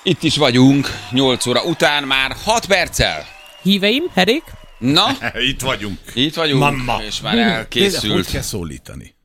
Itt is vagyunk, 8 óra után már 6 perccel. Híveim, herék? Na, Itt vagyunk. itt vagyunk, Mamma. és már Hogy elkészült. kell szólítani?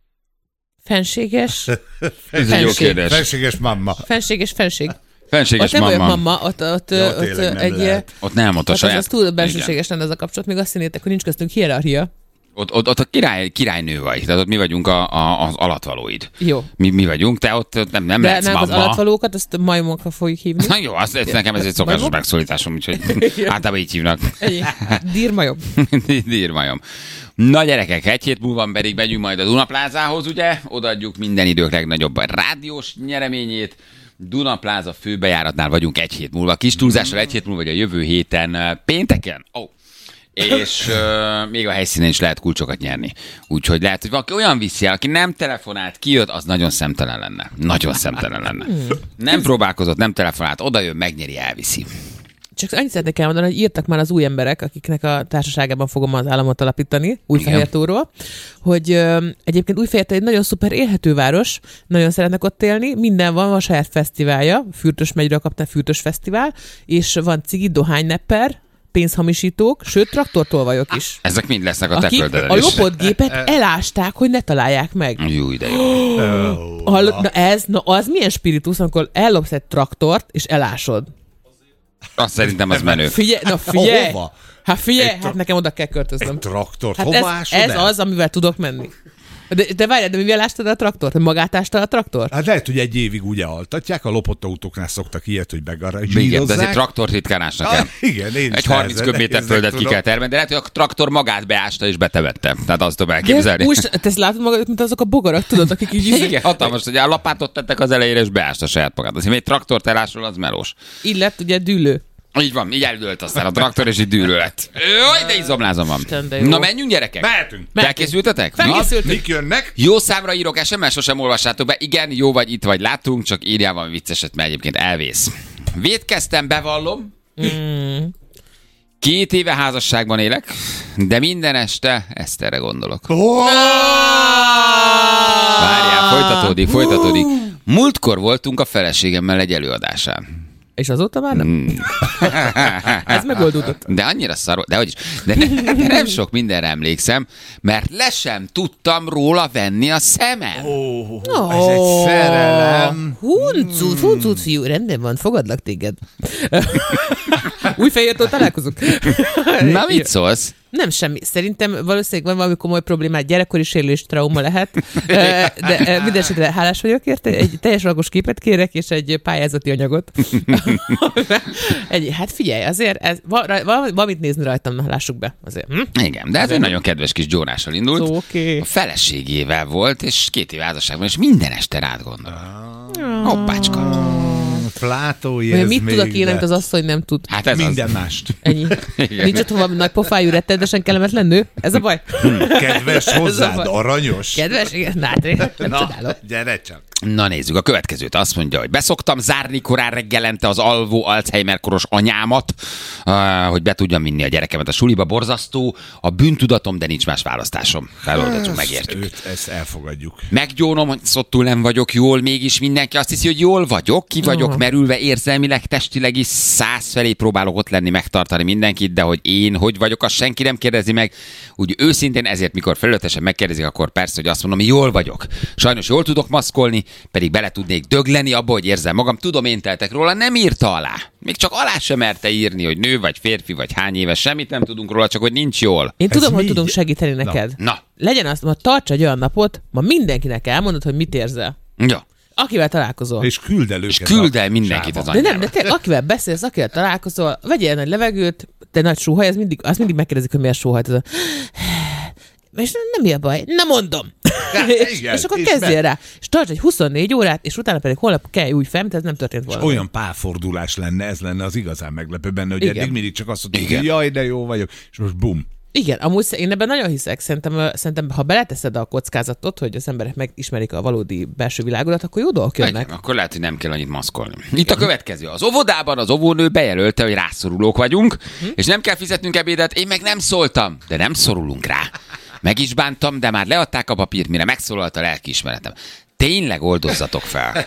Fenséges? Ez egy jó kérdés. Felséges mamma. Fenséges fenség. Fenséges Ott nem vagyok mamma. mamma, ott tényleg nem egy... lehet. Ott nem, ott a Az saját. túl bensőséges lenne ez a kapcsolat, még azt hinnétek, hogy nincs köztünk hierarchia. Ott a királynő vagy, tehát ott mi vagyunk az alatvalóid. Jó. Mi vagyunk, te ott nem De lehetsz nem az mamma. alatvalókat, azt majmokra fogjuk hívni. Na jó, nekem ez egy szokásos Majmok? megszólításom, úgyhogy általában így hívnak. Ennyi. Dírmajom. Dírmajom. Na gyerekek, egy hét múlva pedig megyünk majd a Dunaplázához, ugye? Odaadjuk minden idők legnagyobb rádiós nyereményét. Dunapláza főbejáratnál vagyunk egy hét múlva. Kis túlzással egy hét múlva, vagy a jövő héten pénteken. És még a helyszínen is lehet kulcsokat nyerni. Úgyhogy lehet, hogy valaki olyan viszi el, aki nem telefonált, kijött, az nagyon szemtelen lenne. Nagyon szemtelen lenne. Nem próbálkozott, nem telefonált, oda jön, megnyeri, elviszi. Csak annyit szeretnék elmondani, hogy írtak már az új emberek, akiknek a társaságában fogom az államot alapítani, Újfehértóról, hogy egyébként Újfehértó egy nagyon szuper élhető város, nagyon szeretnek ott élni, minden van a saját fesztiválja, Fürtös megyről kapta Fürtös fesztivál, és van cigi, dohánynepper, pénzhamisítók, sőt, traktortolvajok is. Ezek mind lesznek a te Akik földeden a is. lopott gépet elásták, hogy ne találják meg. Jó, de jó. Na az milyen spiritus, amikor ellopsz egy traktort, és elásod? Azt szerintem az menő. Figyelj! Hova? Hát figyelj, hát nekem oda kell költöznöm. Traktort. Hát Hova ásod ez el? az, amivel tudok menni. De várjál, de mivel ástad a traktort? Hogy magát ásta a traktor? Hát lehet, hogy egy évig ugye altatják, a lopott autóknál szoktak ilyet, hogy Igen, de begarazsírozzák. ez egy traktort ritkán ásnak el. Igen, én is Egy 30 nehezen köbméter földet ki kell termelni, de lehet, hogy a traktor magát beásta és betevette. Tehát azt tudom elképzelni. Te ezt látod magad, mint azok a bogarak, tudod, akik így Igen, hatalmas, hogy a lapátot tettek az elejére, és beásta saját magát. Azért egy traktort elásol, az melós. így lett ugye dűlő. Így van, így eldőlt aztán a traktor, és így dűlő lett. Jaj, de izomlázom van. Isten, de jó. Na, menjünk, gyerekek! Mehetünk. Felkészültetek? Felkészültünk. Mik jönnek? Jó számra írok SMS, sosem olvassátok be. Igen, jó vagy, itt vagy, látunk, csak írjál valami vicceset, mert egyébként elvész. Vétkeztem, bevallom. 2 éve házasságban élek, de minden este Eszterre gondolok. Várjál, folytatódik. Múltkor voltunk a feleségemmel egy előadásán. És azóta már nem? Ez megoldódott. De annyira szar, de hogy is. De nem sok mindenre emlékszem, mert le sem tudtam róla venni a szemem. Ez egy szerelem. Huncut, fiú, rendben van, fogadlak téged. Újfehértől találkozunk. Na, mit szólsz? Nem semmi. Szerintem valószínűleg van valami komoly problémát, gyerekkori sérülés, trauma lehet, de mindenesetre hálás vagyok érte. Egy teljes ragos képet kérek, és egy pályázati anyagot. Hát figyelj, azért valamit nézni rajtam, na, lássuk be. Azért. Igen, de ez egy nagyon kedves kis gyónással indult. Okay. A feleségével volt, és 2 éve házasságban, és minden este rád gondol. Hoppácska. Plátói, Vagy ez mit még, tudok én, de amit az asszony nem tud? Hát ez minden az. mást. Ennyi. Igen. Nincs otthon valami nagy pofájú, rettenetesen kellemetlen nő? Ez a baj? Kedves hozzád, baj. aranyos. Kedves? Igen, na, hát nem Na, csodálom. gyere csak. Na nézzük, a következőt azt mondja, hogy beszoktam zárni korán reggelente az alvó Alzheimer-koros anyámat, hogy be tudjam vinni a gyerekemet a suliba. Borzasztó, a bűntudatom, de nincs más választásom. Feloldottuk, megértjük. Ezt elfogadjuk. Meggyónom, hogy szottul nem vagyok jól, mégis mindenki azt hiszi, hogy jól vagyok, ki vagyok merülve érzelmileg, testileg is 100 felé próbálok ott lenni, megtartani mindenkit, de hogy én hogy vagyok, azt senki nem kérdezi meg. Úgy őszintén ezért, mikor felületesen megkérdezik, akkor persze, hogy azt mondom, hogy jól vagyok. Sajnos jól tudok maszkolni, pedig bele tudnék dögleni abba, hogy érzem magam. Tudom, én teltek róla, nem írta alá. Még csak alá sem merte írni, hogy nő vagy férfi vagy hány éves, semmit nem tudunk róla, csak hogy nincs jól. Én tudom, Ez hogy mi? tudunk segíteni neked. Na. Legyen azt, ma tarts egy olyan napot, ma mindenkinek elmondod, hogy mit érzel. Ja. Akivel találkozol. És küld el őket. És küld el mindenkit az De anyjába. nem, de te akivel beszélsz, akivel találkozol, vegyél egy nagy levegőt, te nagy sóhaj, azt mindig megkérdezik, hogy miért sóhajt. És nem mi a baj? Nem mondom. igen, és akkor és kezdjél rá. És tarts egy 24 órát, és utána pedig holnap kell új fel, mint ez nem történt volna. Olyan pálfordulás lenne, ez lenne az igazán meglepő benne, hogy Igen. eddig mindig csak azt mondtuk, Igen. hogy jaj, de jó vagyok, és most bum. Igen, amúgy én ebben nagyon hiszek. Szerintem, ha beleteszed a kockázatot, hogy az emberek megismerik a valódi belső világodat, akkor jó dolgok jönnek. Igen, akkor lehet, hogy nem kell annyit maszkolni. Itt a következő. Az óvodában az óvónő bejelölte, hogy rászorulók vagyunk, és nem kell fizetnünk ebédet, én meg nem szóltam, de nem szorulunk rá. Meg is bántam, de már leadták a papírt, mire megszólalt a lelkiismeretem. Tényleg oldozzatok fel.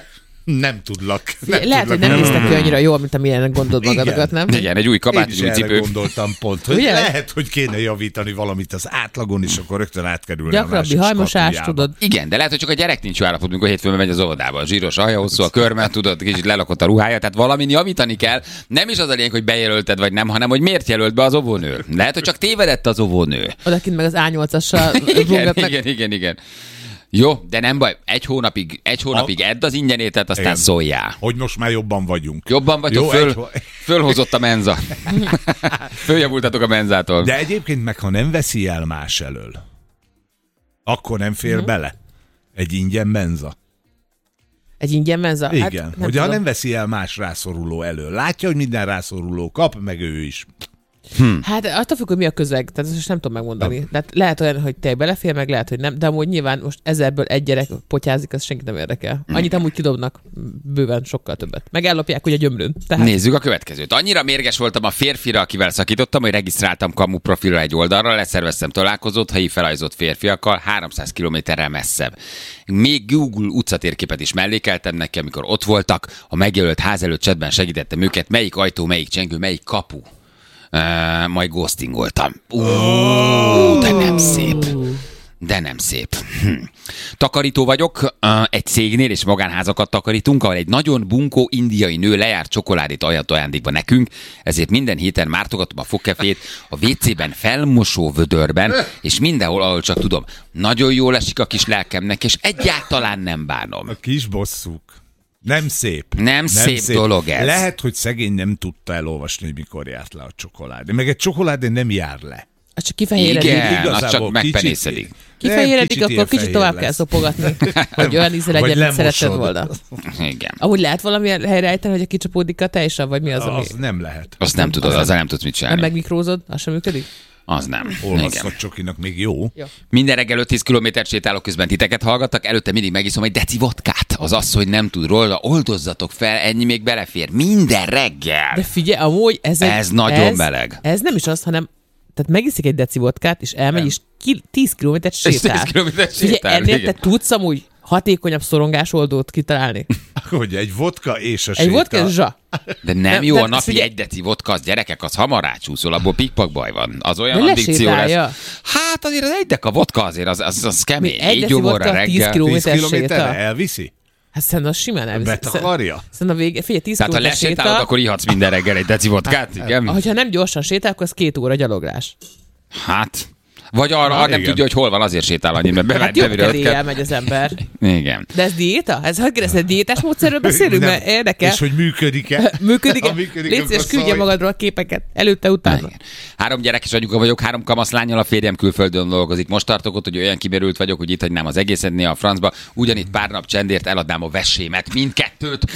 Nem tudlak. Lehet, hogy nem néztek ki annyira jól, mint amilyenek gondolod magadokat, nem? Igen, egy új kabát, egy új cipő. Gondoltam pont, hogy lehet, hogy kéne javítani valamit az átlagon, és akkor rögtön átkerülne gyakrabbi hajmosás, tudod. Igen, de lehet, hogy csak a gyerek nincs jó állapotban, amikor hétfőn megy az óvodába. A zsíros haja, hosszú a körme, tudod, kicsit lelakott a ruhája, tehát valamin javítani kell. Nem is az a lényeg, hogy bejelölted vagy nem, hanem hogy miért jelölt be az óvónő. Lehet, hogy csak tévedett az óvónő. Odakint meg az A8-assal igen. Jó, de nem baj, egy hónapig edd az ingyenétet, aztán igen. Szóljál. Hogy most már jobban vagyunk. Jobban vagyok, fölhozott a menza. Följavultatok a menzától. De egyébként meg, ha nem veszi el más elől, akkor nem fér bele egy ingyen menza. Egy ingyen menza? Igen, hát, hogy ha nem veszi el más rászoruló elől. Látja, hogy minden rászoruló kap, meg ő is. Hát attól függ, hogy mi a közeg, tehát ezt most nem tudom megmondani. Tehát lehet olyan, hogy te belefér, meg lehet, hogy nem, de amúgy nyilván most 1000-ből egy gyerek potyázik, az senkit nem érdekel. Annyit amúgy kidobnak, bőven sokkal többet. Meg ellopják ugye gyömrőn. Tehát... Nézzük a következőt. Annyira mérges voltam a férfira, akivel szakítottam, hogy regisztráltam kamu profilra egy oldalra, leszerveztem találkozót, helyi felajzott férfiakkal 300 kilométerrel messzebb. Még Google utcatérképet is mellékeltem neki, amikor ott voltak, a megjelölt ház előtt chatben segítettem őket, melyik ajtó, melyik csengő, melyik kapu. Majd ghostingoltam. De nem szép. Takarító vagyok, egy cégnél és magánházakat takarítunk, ahol egy nagyon bunkó indiai nő lejárt csokoládét ajánlott ajándékba nekünk, ezért minden héten mártogatom a fogkefét a WC-ben, felmosó vödörben, és mindenhol, ahol csak tudom. Nagyon jól esik a kis lelkemnek, és egyáltalán nem bánom. A kis bosszúk. Nem szép. Nem szép dolog ez. Lehet, hogy szegény nem tudta elolvasni, hogy mikor járt le a csokoládé. Meg egy csokoládé nem jár le. Az csak kifehéredik. Igen, az csak megpenészedik. Kifehéredik, akkor kicsit tovább kell szopogatni, hogy olyan íze legyen, mint szeretted volna. Igen. Amúgy lehet valamilyen helyreállítani, hogy kicsapódik a tejsav, vagy mi az, ami... Az nem lehet. Azt nem tudod, azzal nem tudsz mit csinálni. Nem megmikrózod, az sem működik? Az nem. Olvasztott csokinak még jó. Minden reggel 5-10 kilométert sétálok, közben titeket hallgattak, előtte mindig megiszom egy deci vodkát. Az asszony nem tud róla, oldozzatok fel, ennyi még belefér. Minden reggel. De figyelj, amúgy ez nagyon meleg. Ez nem is az, hanem tehát megiszik egy deci vodkát, és elmegy, és 10 kilométert sétál. 10 kilométert sétál. Figyelj, ennél te tudsz amúgy hatékonyabb szorongásoldót kitalálni? Hogy egy vodka és a séta. Egy vodka és zsa. De nem jó a napi egy deci vodka, az gyerekek, az hamar rácsúszol, abból pikpak baj van. Az olyan addikció lesz. Hát azért az egy deka vodka azért, az kemény. Egy deci vodka 10 kilométer séta. Elviszi? Hát szerintem az simán elviszi. Betakarja? Szerintem a vége, figyelj, 10 tehát ha lesétálod, akkor ihatsz minden reggel egy deci vodkát, igen? Ha nem gyorsan sétál, akkor az 2 óra gyaloglás. Hát... Vagy arra nem tudja, hogy hol van, azért sétál annyi, mert hát jobb kedéllyel megy az ember. Igen. De ez diéta? Ez hogy kérdezted, diétás módszerről beszélünk? Mert érdekel. És hogy működik-e? Működik-e? Légy szíves, küldje magadról a képeket. Előtte, utána. 3 gyerekes anyuka vagyok, 3 kamaszlányal, a férjem külföldön dolgozik. Most tartok ott, hogy olyan kimerült vagyok, hogy itt hagynám az egészet néha a francba. Ugyanitt pár nap csendért eladnám a vesémet. Mindkettőt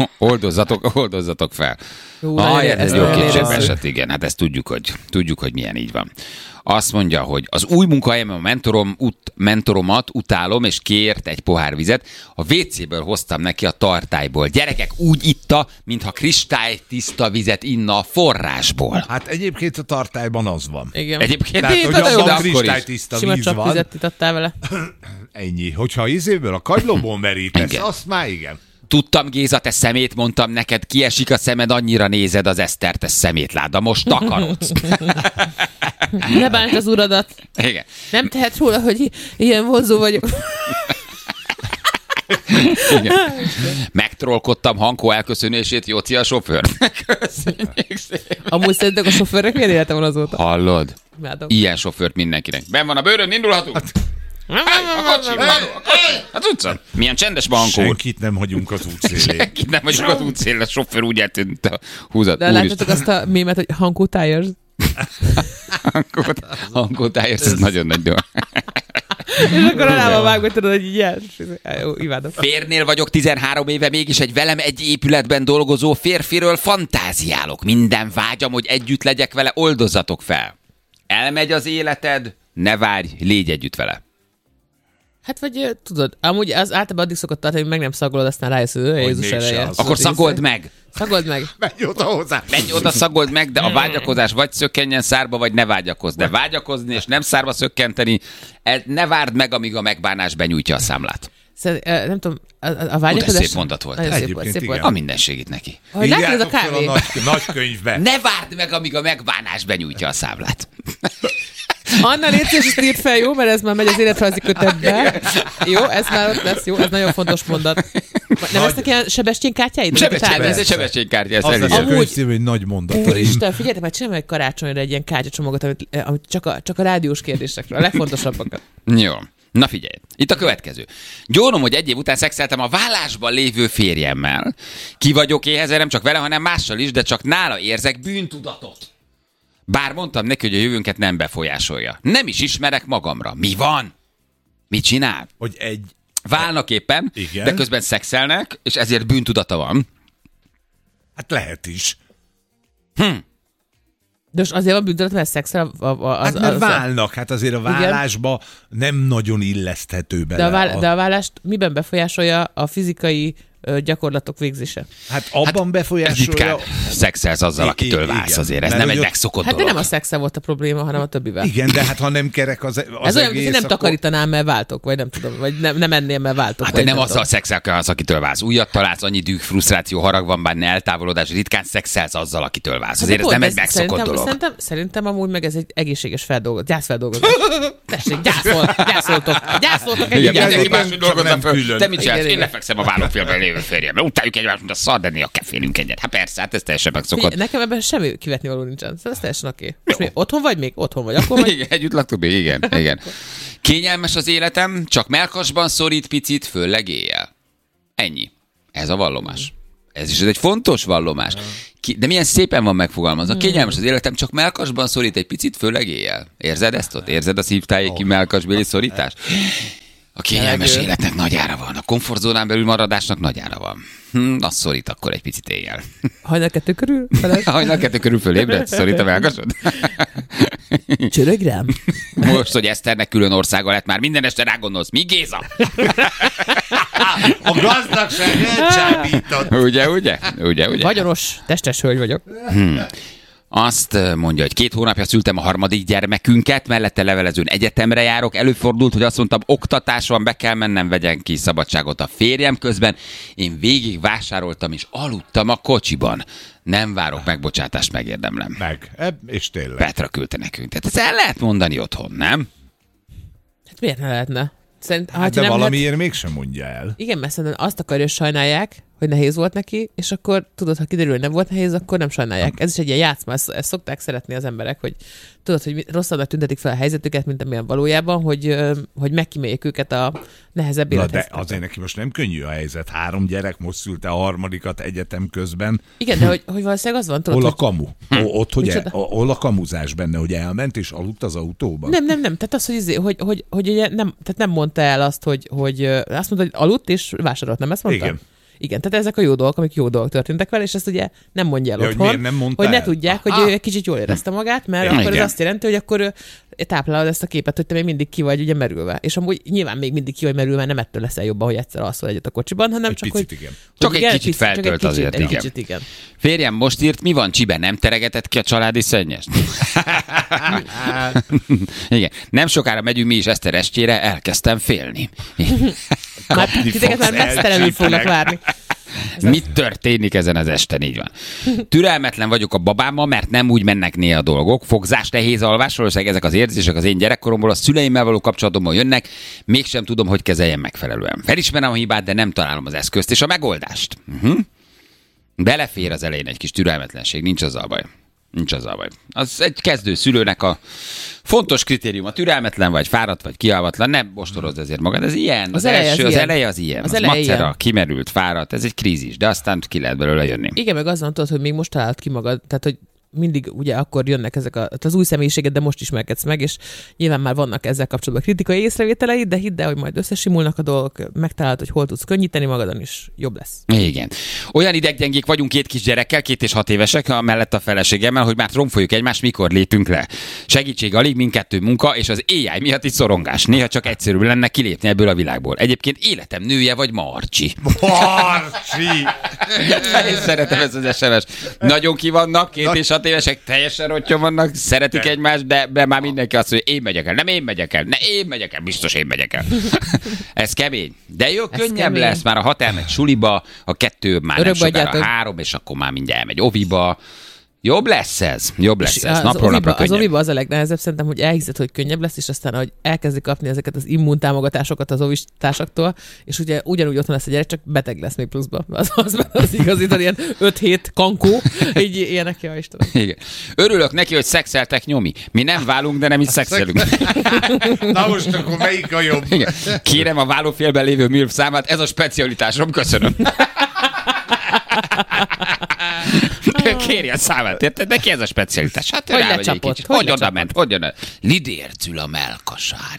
oldozzatok fel. Ez jó később eset, igen. Hát ezt tudjuk, hogy milyen így van. Azt mondja, hogy az új munkahelyemen a mentoromat utálom, és kért egy pohár vizet. A WC-ből hoztam neki a tartályból. Gyerekek, úgy itta, mintha kristálytiszta vizet inna a forrásból. Hát egyébként a tartályban az van. Igen. Egyébként abban kristálytiszta víz csak van. Vizet itattál vele. Ennyi. Hogyha ízéből a kagylóból merítesz, azt már igen. Tudtam, Géza, te szemét, mondtam neked, kiesik a szemed, annyira nézed az Esztert, te szemétláda, most takarodsz. Ne bántsd az uradat. Igen. Nem tehet róla, hogy ilyen vonzó vagyok. Igen. Megtrollkodtam Hankó elköszönését, Jóci a sofőr. Köszönjük szépen. Amúgy szerintek a sofőrök milyen élete van azóta? Hallod? Ilyen sofőrt mindenkinek. Ben van a bőrön, indulhatunk? A kocsi, hát utcán. Milyen csendes van Hankó. Senkit nem hagyunk az útszélén. Senkit nem hagyunk az útszélén, a sofőr úgy eltűnt a húzat. De látjátok azt a mémet, hogy Hankó Tires? Hankó Tires, ez nagyon nagy dolog. És akkor alába vágod, tudod, hogy így jó, imádom. Férnél vagyok 13 éve, mégis egy velem egy épületben dolgozó férfiről fantáziálok. Minden vágyam, hogy együtt legyek vele, oldozzatok fel. Elmegy az életed, ne várj, légy együtt vele. Hát vagy tudod, amúgy az általában addig szokott tartani, hogy meg nem szagolod, aztán rájössz, hogy Jézus ereje. Akkor szagold meg. Szagold meg. Menj oda hozzá. Menj oda, szagold meg, de a vágyakozás vagy szökkenjen szárba, vagy ne vágyakozz. De vágyakozni és nem szárba szökkenteni, ne várd meg, amíg a megbánás benyújtja a számlát. Nem tudom, a De vágyakozás... szép mondat volt. Nagyon Ez. szép volt, szép Egyébként volt. A mindenségit neki. Hogy látod ez a Írjátok fel kávé? a nagy könyvbe. Ne várd meg, amíg a megbánás benyújtja a számlát. Anna, légy szíves, ezt írt fel, jó? Mert ez már megy az életrajzi kötetbe. Jó, ez már ott lesz, jó? Ez nagyon fontos mondat. Nem lesznek ilyen Sebestyén kártyáid? Ez egy sebességkártya, ezt Az lesz a elhiszem. könyvcím, hogy nagy mondataim. Úristen, figyeljetek, majd csinálj egy karácsonyra egy ilyen kártyacsomagot, amit csak a rádiós kérdésekről, a legfontosabbakat. Jó. Na figyelj, itt a következő. Gyónom, hogy egy év után szexeltem a vállásban lévő férjemmel. Ki vagyok éhezer, nem csak vele, hanem mással is, de csak nála érzek bűntudatot. Bár mondtam neki, hogy a jövőnket nem befolyásolja. Nem is ismerek magamra. Mi van? Mit csinál? Hogy egy... Válnak éppen, Igen. de közben szexelnek, és ezért bűntudata van. Hát lehet is. De most azért van bűntudat, mert szexel Hát mert válnak, hát azért a vállásba nem nagyon illeszthető bele. de a vállást miben befolyásolja a fizikai gyakorlatok végzése? Hát abban Ez befolyásolja... ritkán szexelsz azzal, akitől Igen. válsz azért. Ez Mert nem egy hogy ott- megszokott Hát de dolog. nem a szexe volt a probléma, hanem a többivel. Igen, de hát ha nem kerek az Ez olyan, egész, hogy nem akkor- takarítanám, mert váltok, vagy nem tudom, vagy nem ennél, mert váltok. Hát vagy de nem tudom. azzal szexelsz, akitől válsz. Újat találsz, annyi düh, frusztráció, harag van benne, eltávolodás, ritkán szexelsz azzal, akitől válsz. Azért ez Pont nem egy megszokott dolog. Szerintem amúgy meg ez egy egészséges gyászfeldolgozás. Tessék, gyászoltok Igen, együtt. mindenki igen, máshogy csak dolgozza nem föl. külön. Te mit csinálsz? Igen, Én igen. lefekszem a vállófélben lévő férjemmel. Utáljuk egymást, mint a szar, de néha kefélünk egyet. Hát persze, hát ez teljesen megszokott. Nekem ebben semmi kivetni való nincsen. Szóval ez teljesen oké. Most mi otthon vagy még? Otthon vagy. Akkor vagy. Igen, együtt laktuk még, igen. Kényelmes az életem, csak mellkasban szorít picit, főleg éjjel. Ennyi. Ez a vallomás. Ez egy fontos vallomás. De milyen szépen van megfogalmazva. Kényelmes az életem, csak mellkasban szorít egy picit, főleg éjjel. Érzed ezt ott? Érzed a szívtájéki mellkasbéli szorítást? A kényelmes életnek nagy ára van. A komfortzónán belül maradásnak nagy ára van. Az szorít akkor egy picit éjjel. Hajnal 2 körül? Hajnal 2 körül fölébredsz? Szorít a mellkasod? Csörög rám? Most, hogy Eszternek külön országa lett, már minden este rá gondolsz. Mi Géza? A gazdagság elcsábított. Ugye? Vagyonos, testes hölgy vagyok. Azt mondja, hogy 2 hónapja szültem a harmadik gyermekünket, mellette levelezőn egyetemre járok. Előfordult, hogy azt mondtam, oktatás van, be kell mennem, vegyen ki szabadságot a férjem közben. Én végig vásároltam és aludtam a kocsiban. Nem várok megbocsátást, megérdemlem. És tényleg. Petra küldte nekünk. Tehát ezt el lehet mondani otthon, nem? Hát miért ne lehetne? Hát de valamiért mégsem mondja el. Igen, mert szerintem azt akarja, hogy sajnálják, hogy nehéz volt neki, és akkor tudod, ha kiderül, hogy nem volt nehéz, akkor nem sajnálják. Ez is egy ilyen játszma, ezt szokták szeretni az emberek, hogy tudod, hogy rosszabbnak tüntetik fel a helyzetüket, mint amilyen valójában, hogy megkíméljék őket a nehezebb Na de élethelyzetben. azért neki most nem könnyű a helyzet. 3 gyerek, most szülte a harmadikat egyetem közben. Igen, de hogy valószínűleg az van, tudod, Hol a hogy... kamu? Ott, hogy Micsoda? hol a kamuzás benne, hogy elment és aludt az autóban? Nem. Tehát az, hogy ugye nem, tehát nem mondta el azt, hogy azt mondta, hogy aludt és vásárolt, nem ezt mondta? Igen. Igen, tehát ezek a jó dolgok, amik jó dolgok történtek vele, és ezt ugye nem mondja el Ja, hogy otthon, miért nem mondta hogy ne el? tudják, hogy ő egy kicsit jól érezte magát, mert Igen. akkor ez azt jelenti, hogy akkor ő táplálod ezt a képet, hogy te még mindig ki vagy ugye merülve. És amúgy nyilván még mindig ki vagy merülve, nem ettől leszel jobban, hogy egyszer alszol egyet a kocsiban, hanem Egy csak picit, hogy... igen. Csak hogy egy igen, kicsit feltölt azért, egy igen. kicsit, igen. Férjem most írt, mi van, Csibe, nem teregetett ki a családi szennyest? Igen. Nem sokára megyünk mi is Eszter estjére, elkezdtem félni. Már titeket már mesztelenül fognak várni. Mi történik ezen az esten? Így van. Türelmetlen vagyok a babámmal, mert nem úgy mennek néha a dolgok. Fogzás, nehéz alvás, valószínűleg ezek az érzések az én gyerekkoromból, a szüleimmel való kapcsolatomból jönnek, mégsem tudom, hogy kezeljem megfelelően. Felismerem a hibát, de nem találom az eszközt és a megoldást. Belefér az elején egy kis türelmetlenség, nincs azzal baj. Az egy kezdő szülőnek a fontos kritérium. A türelmetlen vagy, fáradt vagy, kialvatlan, nem ostorozd ezért magad. Ez ilyen. Az eleje az ilyen. Az macera, kimerült, fáradt, ez egy krízis, de aztán ki lehet belőle jönni. Igen, meg azon tudod, hogy még most találod ki magad, tehát hogy mindig ugye akkor jönnek ezek az új személyiséged, de most ismerkedsz meg, és nyilván már vannak ezzel kapcsolatban kritikai észrevételeid, de hidd el, hogy majd összesimulnak a dolgok, megtalálod, hogy hol tudsz könnyíteni magadon, is jobb lesz. Igen. Olyan ideggyengék vagyunk 2 kisgyerekkel, 2 és 6 évesek, mellett a feleségemmel, hogy már tromfoljuk egymást, mikor lépünk le. Segítség alig, mindkettő munka, és az AI miatt is szorongás. Néha csak egyszerűbb lenne kilépni ebből a világból. Egyébként életem nője vagy Marcsi. Marcsi! Én szeretem ezt az SMS. Nagyon ki vannak, 2 és 6 évesek, teljesen rottyon vannak, szeretik egymást, de már mindenki azt mondja, én megyek el, nem én megyek el, én megyek el, biztos én megyek el. Ez kemény. De jó, könnyebb kemény. Lesz, már a 6 elmegy suliba, a 2 már nem sokára 3, és akkor már mindjárt elmegy oviba. Jobb lesz ez. Napról napra könnyebb. Az oviba az a legnehezebb szerintem, hogy elhiszed, hogy könnyebb lesz, és aztán, hogy elkezdi kapni ezeket az immuntámogatásokat az ovis társaktól, és ugye ugyanúgy otthon lesz a gyerek, csak beteg lesz még pluszba. Az igazi, ilyen 5-7 kankó, így ilyenek, ja Istenem. Igen. Örülök neki, hogy szexeltek, Nyomi. Mi nem válunk, de nem is szexelünk. Na most akkor melyik a jobb? Igen. Kérem a vállófélben lévő MILF számát, ez a specialitásom, köszönöm. Kéri a számát, érted? Neki ez a specialitás. Hát hogy lecsapott? Hogy oda ment? Hogy oda? Lidér Gyula melkasár.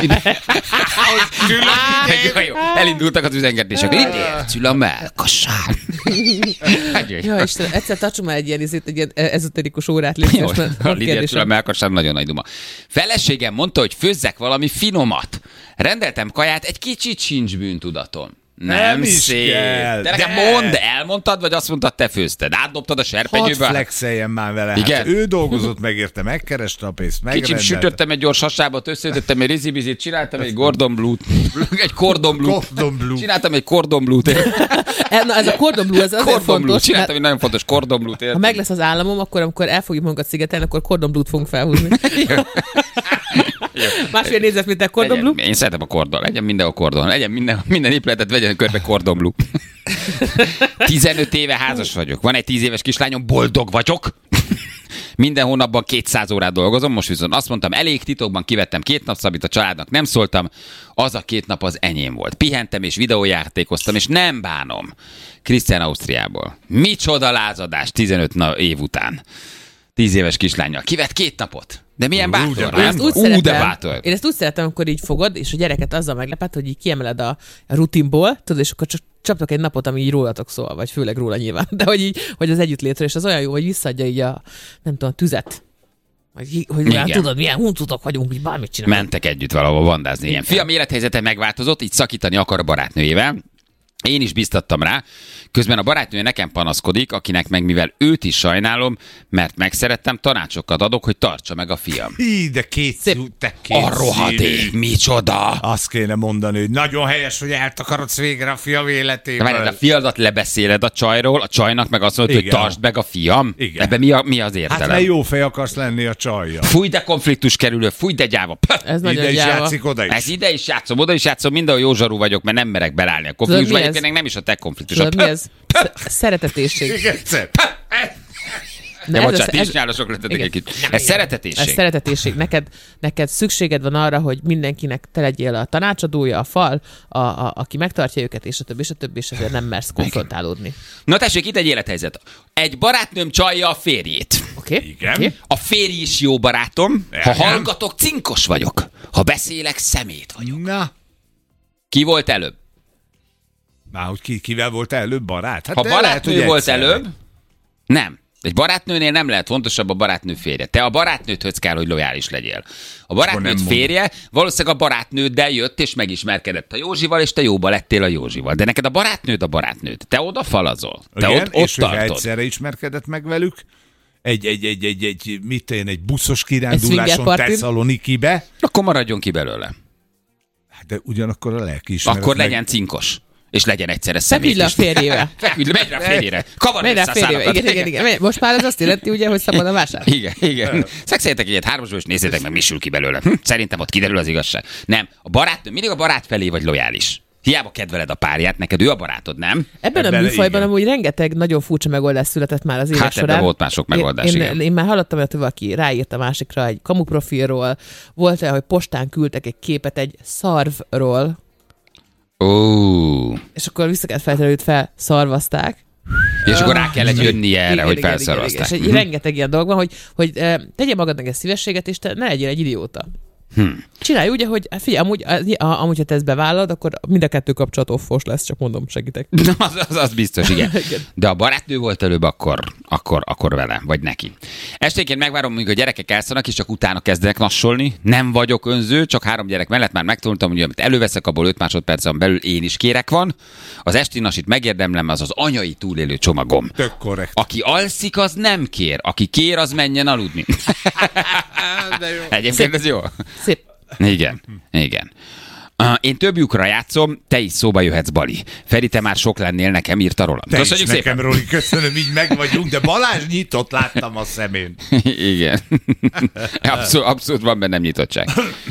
Elindultak az üzengetések. Lidér Gyula melkasár. Ja, Istenem, egyszer tartsunk már egy ilyen ezoterikus órát légy. A Lidér Gyula melkasár nagyon nagy duma. Feleségem mondta, hogy főzzek valami finomat. Rendeltem kaját, egy kicsit sincs bűntudaton. Nem szép. De nekem mondd, elmondtad, vagy azt mondtad, te főzted? Átdobtad a serpenyőbe? Hadd flexeljen már vele. Igen? Hát ő dolgozott meg érte, megkereste a pénzt, megrendelte. Kicsit sütöttem egy gyors hasábot, összeütöttem egy rizibizit, csináltam egy Gordon Blue-t. Egy Cordon Blue. Csináltam egy Cordon Blue-t. Na, ez a Cordon Blue, ez azért fontos. Csináltam egy nagyon fontos Cordon Blue-t. Ha meg lesz az államom, akkor amikor elfogjuk magunkat szigetelni, akkor Cordon Blue-t fogunk felhúzni. Másfél négyzetméter Cordon Blue? Én szeretem a kordon. Legyen minden a kordon. Legyen minden épületet vegyen körbe Cordon Blue. 15 éve házas vagyok. Van egy 10 éves kislányom, boldog vagyok. Minden hónapban 200 órát dolgozom, most viszont azt mondtam, elég, titokban kivettem 2 nap szabít, a családnak nem szóltam, az a 2 nap az enyém volt. Pihentem és videójátékoztam, és nem bánom. Krisztián Ausztriából. Micsoda lázadás 15 év után. 10 éves kislánnyal. Kivett 2 napot. De milyen bátor, Én ezt úgy szeretem, amikor így fogod, és a gyereket azzal meglepett, hogy így kiemeled a rutinból, tudod, és akkor csak csaptok egy napot, ami így rólatok szól, vagy főleg róla nyilván, de hogy az együttlétre, és az olyan jó, hogy visszaadja így a, nem tudom, tüzet. Hogy már tudod, milyen huncutok vagyunk, hogy bármit csinálunk. Mentek együtt valahol vandázni. Ilyen. Fiam élethelyzete megváltozott, így szakítani akar a barátnőjével. Én is biztattam rá, közben a barátnője nekem panaszkodik, akinek meg mivel őt is sajnálom, mert megszerettem, tanácsokat adok, hogy tartsa meg a fiam. De két a rohadék, micsoda! Azt kéne mondani, hogy nagyon helyes, hogy eltakarodsz végre a fiam életéből. Várjál, a fiadat lebeszéled a csajról, a csajnak meg azt mondod, hogy tartsd meg a fiam? Igen. Ebben mi az értelem? Hát mert jó fej akarsz lenni a csajja. Fúj, de konfliktus kerülő, fúj, de gyáva. Ez nagyon ide is gyáva. játszik, oda is. Ez ide is játszom, oda is játszom, mindenhol jó zsarú vagyok, mert nem merek belállni a konfliktusba. Egyébként nem is a te konfliktus. Mi ez? Szeretetésség. De bocsánat, is nyálasok lettetek egy kicsit. Ez szeretetésség. Ez szeretetésség. Neked szükséged van arra, hogy mindenkinek te legyél a tanácsadója, a fal, aki megtartja őket, és a többi, és ezért nem mersz konfrontálódni. Na tessék, itt egy élethelyzet. Egy barátnőm csalja a férjét. Oké. Igen. Okay. A férj is jó barátom. Ha hallgatok, cinkos vagyok. Ha beszélek, szemét vagyok. Na. Ki volt előbb? Már hogy kivel volt előbb barát? Hát ha barátnő volt előbb, nem. Egy barátnőnél nem lehet fontosabb a barátnő férje. Te a barátnőthöz kell, hogy lojális legyél. A barátnőd férje valószínűleg a barátnőddel jött és megismerkedett a Józsival, és te jóba lettél a Józsival. De neked a barátnőd. Te oda falazol. Te igen, ott és tartod. egyszerre ismerkedett meg velük. Egy buszos kiránduláson Tesszalonikibe. Akkor maradjon ki belőle. De ugyanakkor a lelkiismeret. Akkor legyen cinkos. És legyen egyszerre szemét. Feküdj le a férjével. Feküdj le, megy rá a férjére. Kavar vissza a szállakat. Igen. Most már ez azt jelenti, ugye, hogy szabad a vásár. Igen. Szexeljetek egyet 3-asból, és nézzétek meg, mi sül ki belőle. Szerintem ott kiderül az igazság. Nem, a barátnő, mindig a barát felé vagy lojális. Hiába kedveled a párját, neked ő a barátod, nem? Ebben a műfajban amúgy rengeteg nagyon furcsa megoldás született már az évek során. Hát ebben volt már sok megoldás, én már hallottam, hogy valaki ráírt a másikra egy kamuprofilról, volt olyan, hogy postán küldtek egy képet egy szarvról, és akkor vissza kellett feltenni, hogy felszarvazták. És akkor rá kellett jönnie erre, hogy felszarvazták. És rengeteg ilyen dolog van, hogy tegyél magadnak egy szívességet, és te ne legyél egy idióta. Csinálj úgy, hogy figyelj, amúgy ha te ezt bevállalod, akkor mind a kettő kapcsolat offos lesz, csak mondom, segítek. Az biztos, igen. De a barátnő volt előbb, akkor vele, vagy neki. Esténként megvárom, míg a gyerekek elszanak, és csak utána kezdenek nassolni. Nem vagyok önző, csak 3 gyerek mellett már megtanultam, hogy amit előveszek, abból 5 másodpercen belül én is kérek van. Az esti nasit megérdemlem, az anyai túlélő csomagom. Tök korrekt. Aki alszik, az nem kér. Aki kér, az menjen aludni. Egyébként ez jó. Szép. Igen. Én több lyukra játszom, te is szóba jöhetsz, Bali. Feri, te már sok lennél, nekem írta Roland. Te Köszönjük is szépen. nekem, Roli, köszönöm, így meg vagyunk, de Balázs nyitott, láttam a szemén. Igen. Abszolút van bennem nyitottság.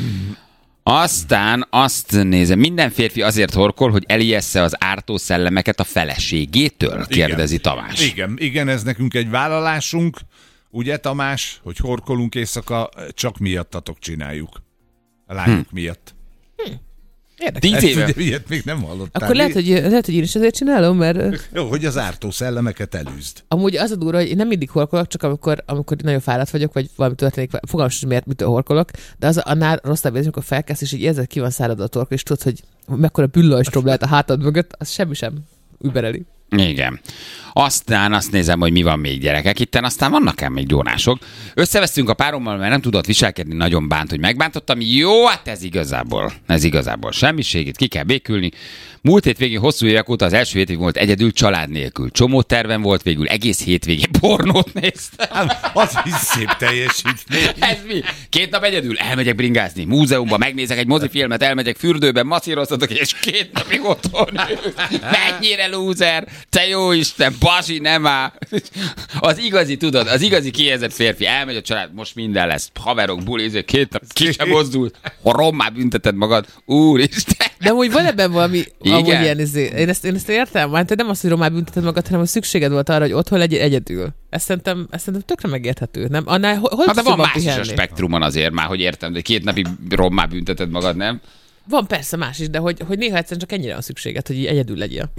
Aztán azt nézem, minden férfi azért horkol, hogy elijessze az ártó szellemeket a feleségétől, kérdezi Tamás. Igen, ez nekünk egy vállalásunk, ugye Tamás, hogy horkolunk éjszaka, csak miattatok csináljuk. A lányok miatt. Érdekes. 10 éve. Ilyet még nem hallottál. Akkor lehet, hogy én is azért csinálom, mert... Jó, hogy az ártó szellemeket elűzd. Amúgy az a durva, hogy én nem mindig horkolok, csak amikor nagyon fáradt vagyok, vagy valami történik, fogalmam sem, mitől horkolok, de az annál rosszabb érzés, amikor felkelsz, és így érzed, ki van száradva a torkod, és tudod, hogy mekkora büllajstrom lehet a hátad mögött, az semmi sem übereli. Igen. Aztán azt nézem, hogy mi van még, gyerekek. Itten aztán vannak még gyónások. Összevesztünk a párommal, mert nem tudott viselkedni, nagyon bánt, hogy megbántottam. Jó, hát ez igazából semmiség, itt ki kell békülni. Múlt hétvégén hosszú évek óta az első hétvégén volt egyedül, család nélkül. Csomó tervem volt, végül egész hétvégén pornót néztem. Az is szép teljesítmény. Ez mi? 2 nap egyedül elmegyek bringázni, múzeumban megnézek egy mozifilmet, elmegyek fürdőben, masszíroztatok, és 2 napig otthon ülök. Mennyire lúzer, te jó Isten, basi, nem áll. Az igazi kihelyezett férfi, elmegy a család, most minden lesz, haverok, buli, 2 nap, ki sem mozdult, rommá bünteted magad, úristen. De amúgy van ebben valami, Igen. amúgy ilyen én ezt értem, hát nem az, hogy rommá bünteted magad, hanem hogy szükséged volt arra, hogy otthon legyél egyedül. Ezt szerintem tökre megérthető. Nem? Annál, hol Hát de van más is a pihenni? spektrumon azért már, hogy értem, de 2 napig rommá bünteted magad, nem? Van persze más is, de hogy néha egyszerűen csak ennyire van szükséged, hogy így egyedül legyél.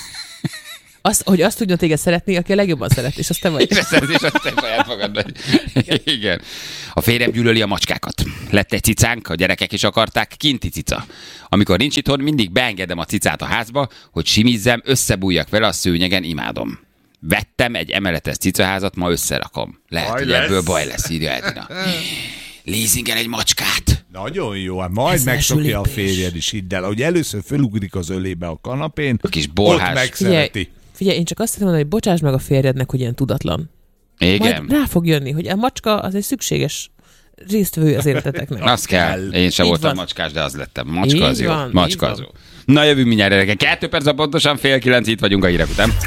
Hogy azt tudjon téged szeretni, aki a legjobban szeret, és azt te vagy. És azt te saját magad vagy. Igen. A férjem gyűlöli a macskákat. Lett egy cicánk, a gyerekek is akarták, kinti cica. Amikor nincs itthon, mindig beengedem a cicát a házba, hogy simizzem, összebújjak vele a szőnyegen, imádom. Vettem egy emeletes cicaházat, ma összerakom. Lehet, hogy ebből baj lesz, írja Edina. Leasingel egy macskát. Nagyon jó, hát majd Ez megszokja a első lépés. férjed is, hidd el. Hogy először fölugrik az ölébe a kanapén, A kis borhás. ott megszereti. Figyelj, én csak azt tudom mondani, hogy bocsáss meg a férjednek, hogy ilyen tudatlan. Igen. Majd rá fog jönni, hogy a macska az egy szükséges résztvevő az életeteknek. Az kell. Én sem Így voltam van. macskás, de az lettem. Macska az Így jó. van, Macska így az jó. van. Na, jövünk mindjárt, gyerekek. 2 perc, pontosan 8:30, itt vagyunk a hírek után.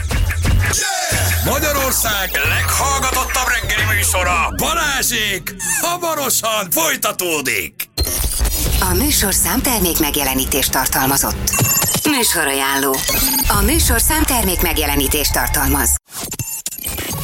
Magyarország leghallgatottabb reggeli műsora, Balázsék, hamarosan folytatódik. A műsor számtermék megjelenítést tartalmazott. Műsorajánló. A műsor számtermék megjelenítést tartalmaz.